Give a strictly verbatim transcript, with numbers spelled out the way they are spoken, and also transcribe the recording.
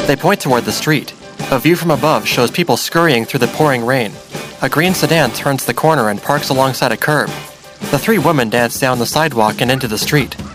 They point toward the street. A view from above shows people scurrying through the pouring rain. A green sedan turns the corner and parks alongside a curb. The three women dance down the sidewalk and into the street.